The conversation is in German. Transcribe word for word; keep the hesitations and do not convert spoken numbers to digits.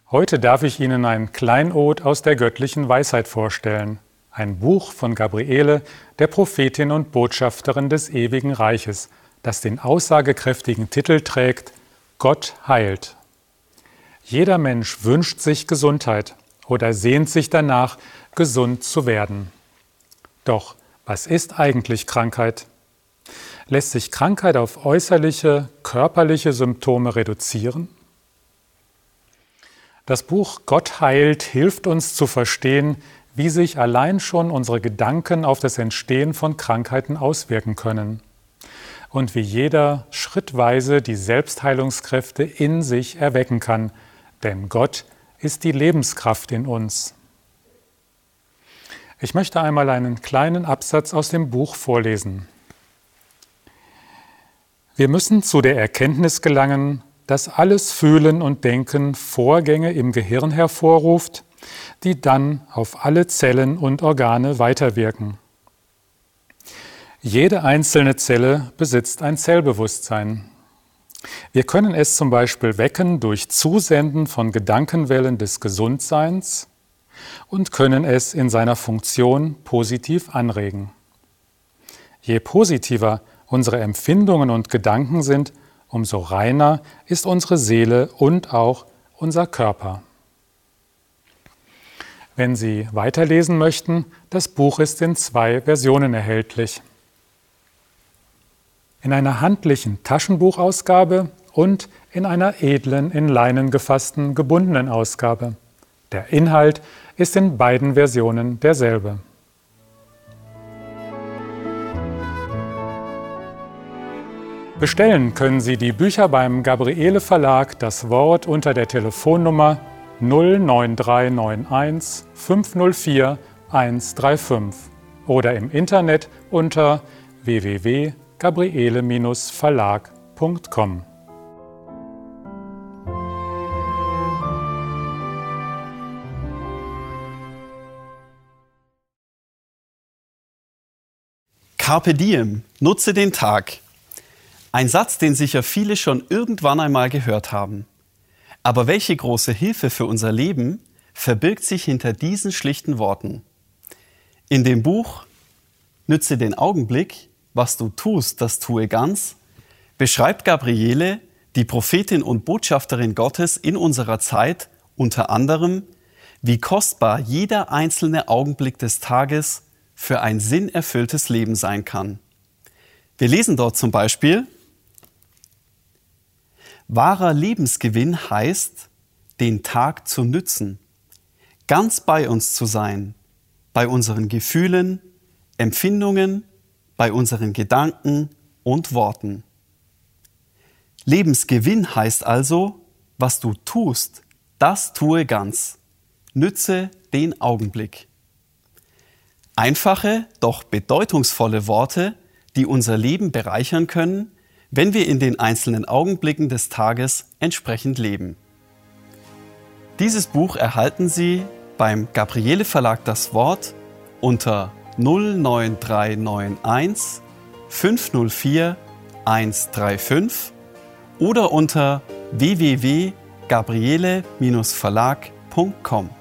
Heute darf ich Ihnen ein Kleinod aus der göttlichen Weisheit vorstellen. Ein Buch von Gabriele, der Prophetin und Botschafterin des ewigen Reiches, das den aussagekräftigen Titel trägt: Gott heilt. Jeder Mensch wünscht sich Gesundheit oder sehnt sich danach, gesund zu werden. Doch was ist eigentlich Krankheit? Lässt sich Krankheit auf äußerliche, körperliche Symptome reduzieren? Das Buch Gott heilt hilft uns zu verstehen, wie sich allein schon unsere Gedanken auf das Entstehen von Krankheiten auswirken können und wie jeder schrittweise die Selbstheilungskräfte in sich erwecken kann, denn Gott ist die Lebenskraft in uns. Ich möchte einmal einen kleinen Absatz aus dem Buch vorlesen. Wir müssen zu der Erkenntnis gelangen, dass alles Fühlen und Denken Vorgänge im Gehirn hervorruft, die dann auf alle Zellen und Organe weiterwirken. Jede einzelne Zelle besitzt ein Zellbewusstsein. Wir können es zum Beispiel wecken durch Zusenden von Gedankenwellen des Gesundseins und können es in seiner Funktion positiv anregen. Je positiver unsere Empfindungen und Gedanken sind, umso reiner ist unsere Seele und auch unser Körper. Wenn Sie weiterlesen möchten, das Buch ist in zwei Versionen erhältlich. In einer handlichen Taschenbuchausgabe und in einer edlen, in Leinen gefassten, gebundenen Ausgabe. Der Inhalt ist in beiden Versionen derselbe. Bestellen können Sie die Bücher beim Gabriele Verlag Das Wort unter der Telefonnummer null neun drei neun eins fünf null vier eins drei fünf oder im Internet unter w w w punkt gabriele Bindestrich verlag punkt com. Carpe diem, nutze den Tag. Ein Satz, den sicher viele schon irgendwann einmal gehört haben. Aber welche große Hilfe für unser Leben verbirgt sich hinter diesen schlichten Worten? In dem Buch Nütze den Augenblick, was du tust, das tue ganz, beschreibt Gabriele, die Prophetin und Botschafterin Gottes in unserer Zeit, unter anderem, wie kostbar jeder einzelne Augenblick des Tages für ein sinnerfülltes Leben sein kann. Wir lesen dort zum Beispiel: Wahrer Lebensgewinn heißt, den Tag zu nützen, ganz bei uns zu sein, bei unseren Gefühlen, Empfindungen, bei unseren Gedanken und Worten. Lebensgewinn heißt also, was du tust, das tue ganz. Nütze den Augenblick. Einfache, doch bedeutungsvolle Worte, die unser Leben bereichern können, wenn wir in den einzelnen Augenblicken des Tages entsprechend leben. Dieses Buch erhalten Sie beim Gabriele Verlag Das Wort unter null neun drei neun eins fünf null vier eins drei fünf oder unter w w w punkt gabriele Bindestrich verlag punkt com.